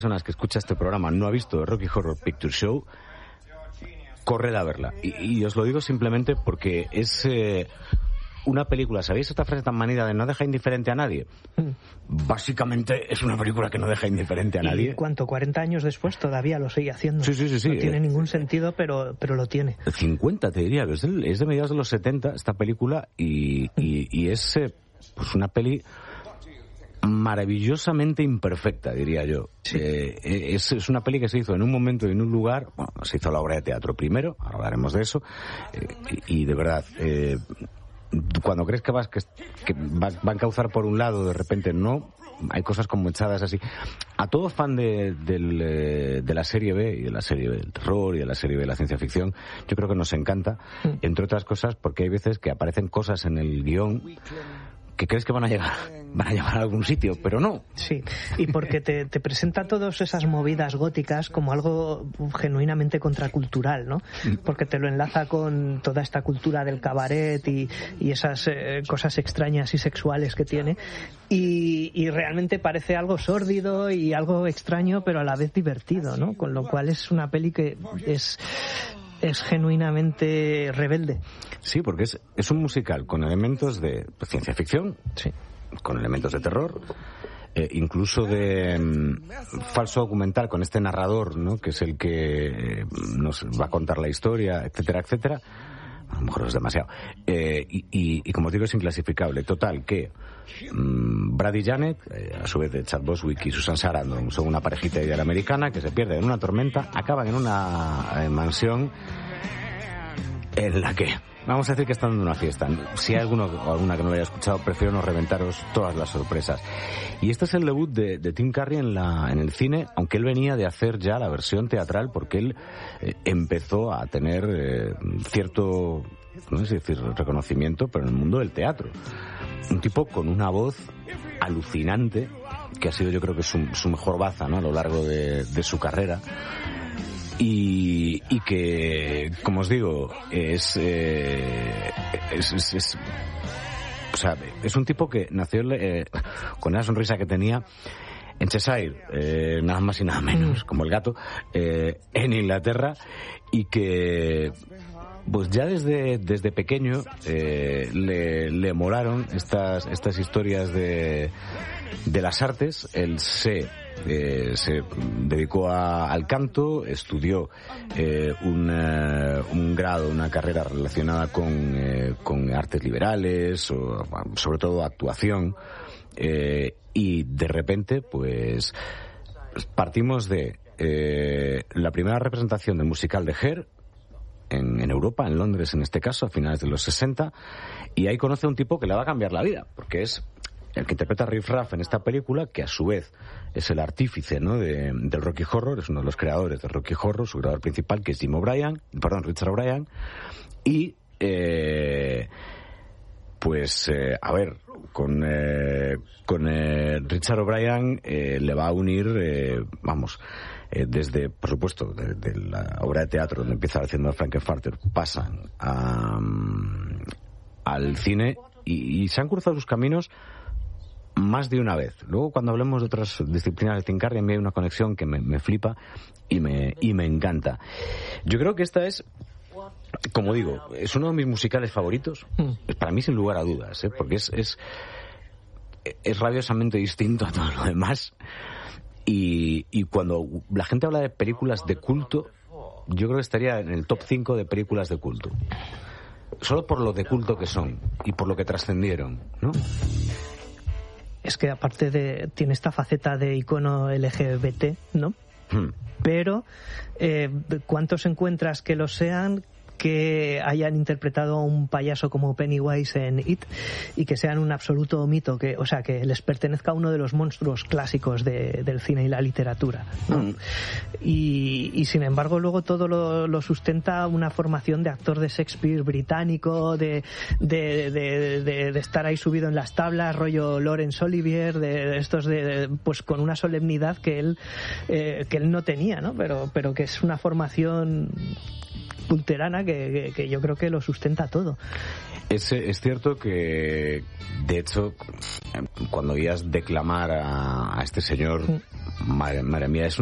personas que escucha este programa no ha visto Rocky Horror Picture Show, corred a verla. Y os lo digo simplemente porque es una película, ¿sabéis esta frase tan manida de no deja indiferente a nadie? Básicamente es una película que no deja indiferente a nadie. ¿Y cuánto? 40 años después todavía lo sigue haciendo. Sí. No tiene ningún sentido, pero lo tiene. 50 te diría, es de mediados de los 70 esta película y es pues una peli maravillosamente imperfecta, diría yo. Sí. Es una peli que se hizo en un momento y en un lugar. Bueno, se hizo la obra de teatro primero, ahora hablaremos de eso, y de verdad, cuando crees que va a encauzar por un lado, de repente no. Hay cosas como echadas así. A todo fan de la serie B, y de la serie B del terror, y de la serie B de la ciencia ficción, yo creo que nos encanta, entre otras cosas porque hay veces que aparecen cosas en el guión que crees que van a llegar a algún sitio, pero no. Sí, y porque te presenta todas esas movidas góticas como algo genuinamente contracultural, ¿no? Porque te lo enlaza con toda esta cultura del cabaret y esas cosas extrañas y sexuales que tiene, y realmente parece algo sórdido y algo extraño, pero a la vez divertido, ¿no? Con lo cual es una peli que es genuinamente rebelde. Sí, porque es un musical con elementos de ciencia ficción, sí, con elementos de terror, incluso de falso documental con este narrador, ¿no? Que es el que nos va a contar la historia, etcétera, etcétera. A lo mejor es demasiado. Y como os digo, es inclasificable. Total, que Brad y Janet, a su vez de Chad Boswick y Susan Sarandon, son una parejita ideal americana que se pierde en una tormenta, acaban en una mansión en la que, vamos a decir que están dando una fiesta. Si hay alguno o alguna que no lo haya escuchado, prefiero no reventaros todas las sorpresas. Y este es el debut de Tim Curry en el cine, aunque él venía de hacer ya la versión teatral, porque él empezó a tener cierto, no sé si decir reconocimiento, pero en el mundo del teatro. Un tipo con una voz alucinante, que ha sido, yo creo que su mejor baza, ¿no?, a lo largo de su carrera. Y que, como os digo, es o sea, es un tipo que nació con una sonrisa que tenía en Cheshire, nada más y nada menos, como el gato, en Inglaterra, y que pues ya desde pequeño le molaron estas historias de las artes. Él se dedicó al canto, estudió un grado, una carrera relacionada con artes liberales, o sobre todo actuación, y de repente pues partimos de la primera representación del musical de Hair en Europa, en Londres en este caso, a finales de los 60, y ahí conoce a un tipo que le va a cambiar la vida, porque es el que interpreta a Riff Raff en esta película, que a su vez es el artífice, ¿no?, del Rocky Horror, es uno de los creadores del Rocky Horror, su creador principal, que es Richard O'Brien, y a ver, con Richard O'Brien le va a unir, desde, por supuesto, de la obra de teatro donde empieza haciendo Frankenfarter, pasan al cine y se han cruzado sus caminos más de una vez. Luego, cuando hablemos de otras disciplinas de Tim Curry, a mí hay una conexión que me flipa y me encanta. Yo creo que esta es, como digo, es uno de mis musicales favoritos, para mí sin lugar a dudas, porque es rabiosamente distinto a todo lo demás. Y cuando la gente habla de películas de culto, yo creo que estaría en el top 5 de películas de culto. Solo por lo de culto que son y por lo que trascendieron, ¿no? Es que aparte tiene esta faceta de icono LGBT, ¿no? Pero ¿cuántos encuentras que lo sean, que hayan interpretado a un payaso como Pennywise en It y que sean un absoluto mito, que les pertenezca a uno de los monstruos clásicos del cine y la literatura, ¿no? Y sin embargo luego todo lo sustenta una formación de actor de Shakespeare británico, de estar ahí subido en las tablas, rollo Laurence Olivier, de estos pues con una solemnidad que él no tenía, ¿no? Pero que es una formación culterana que yo creo que lo sustenta todo. Es cierto que, de hecho, cuando oías declamar a este señor, madre mía, es